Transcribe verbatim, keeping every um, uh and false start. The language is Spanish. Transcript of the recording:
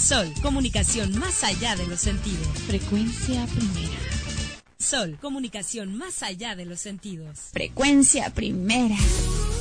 Sol, comunicación más allá de los sentidos. Frecuencia primera. Sol, comunicación más allá de los sentidos. Frecuencia primera.